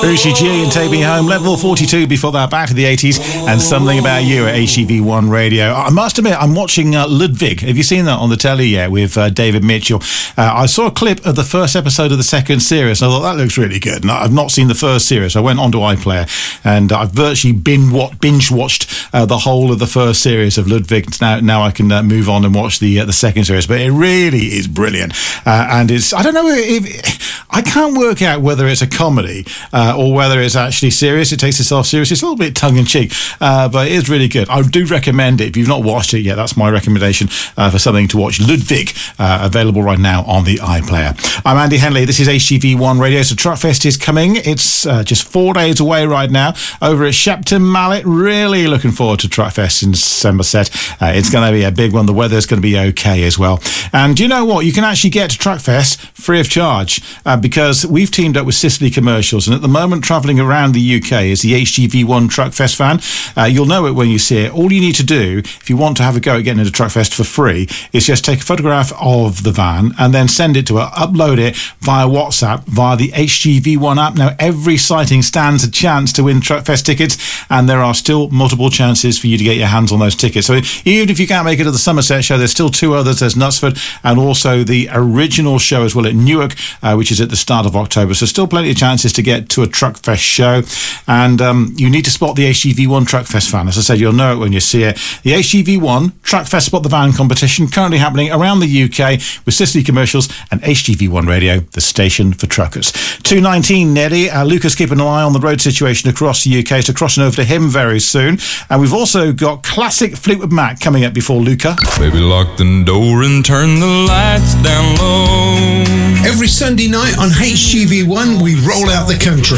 Ushi G and Take Me Home, Level 42 before that, back to the 80s, and Something About You at HGV1 Radio. I must admit, I'm watching Ludwig. Have you seen that on the telly yet with David Mitchell? I saw a clip of the first episode of the second series, and I thought, that looks really good. And I've not seen the first series. I went onto iPlayer, and I've virtually binge-watched the whole of the first series of Ludwig. Now I can move on and watch the second series, but it really is brilliant. And it's, I don't know, I can't work out whether it's a comedy or whether it's actually serious. It takes itself seriously. It's a little bit tongue-in-cheek, but it is really good. I do recommend it. If you've not watched it yet, that's my recommendation for something to watch. Ludwig, available right now on the iPlayer. I'm Andy Henley. This is HGV1 Radio. So Truckfest is coming. It's just 4 days away right now over at Shepton Mallet. Really looking forward to Truckfest in Somerset. It's going to be a big one. The weather's going to be okay as well. And you know what? You can actually get to Truckfest free of charge because we've teamed up with Sicily Commercials, and at the moment travelling around the UK is the HGV1 Truckfest van. You'll know it when you see it. All you need to do, if you want to have a go at getting into Truckfest for free, is just take a photograph of the van and then send it to her, upload it via WhatsApp, via the HGV1 app. Now, every sighting stands a chance to win Truckfest tickets, and there are still multiple chances for you to get your hands on those tickets. So even if you can't make it to the Somerset show, there's still two others. There's Knutsford and also the original show as well at Newark, which is at the start of October. So still plenty of chances to get to a Truckfest show. And you need to spot the HGV1 Truckfest van. As I said, you'll know it when you see it. The HGV1 Truckfest Spot the Van competition currently happening around the UK with Sicily Commercials and HGV1 Radio, the station for truckers. 2:19, Neddy. Luca's keeping an eye on the road situation across the UK, so crossing over to him very soon. And we've also got classic Fleetwood Mac coming up before Luca. Baby, lock the door and turn the lights down low. Every Sunday night on HGV1, we roll out the country.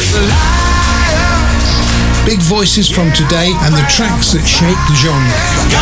Big voices from today and the tracks that shape the genre.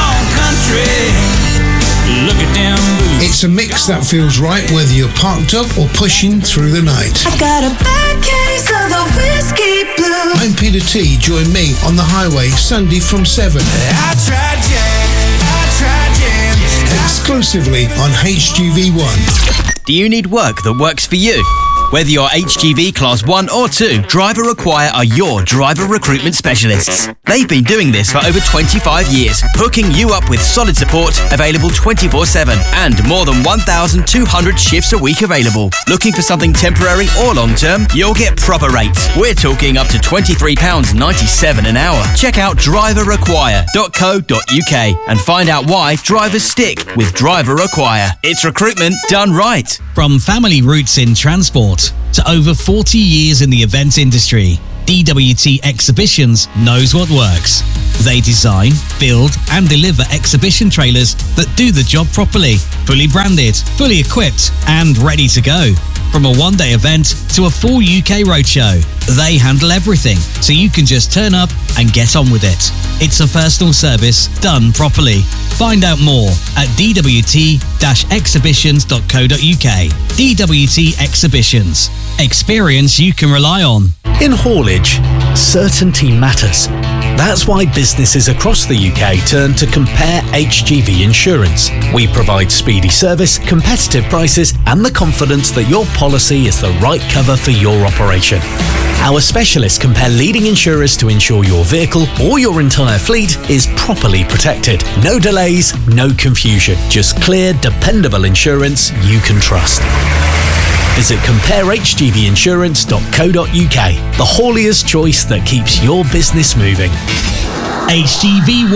Look at them boots. It's a mix that feels right whether you're parked up or pushing through the night. I got a bad case of the whiskey blues. I'm Peter T. Join me on the highway Sunday from 7. I tried jam. Exclusively on HGV1. Do you need work that works for you? Whether you're HGV Class 1 or 2, Driver Require are your driver recruitment specialists. They've been doing this for over 25 years, hooking you up with solid support, available 24/7, and more than 1,200 shifts a week available. Looking for something temporary or long-term? You'll get proper rates. We're talking up to £23.97 an hour. Check out driverrequire.co.uk and find out why drivers stick with Driver Require. It's recruitment done right. From family roots in transport to over 40 years in the event industry, DWT Exhibitions knows what works. They design, build and deliver exhibition trailers that do the job properly, fully branded, fully equipped and ready to go. From a one-day event to a full UK roadshow, they handle everything so you can just turn up and get on with it. It's a personal service done properly. Find out more at dwt-exhibitions.co.uk. DWT Exhibitions. Experience you can rely on. In haulage, certainty matters. That's why businesses across the UK turn to Compare HGV Insurance. We provide speedy service, competitive prices, and the confidence that your policy is the right cover for your operation. Our specialists compare leading insurers to ensure your vehicle or your entire fleet is properly protected. No delays, no confusion. Just clear, dependable insurance you can trust. Visit comparehgvinsurance.co.uk, the haulier's choice that keeps your business moving. HGV1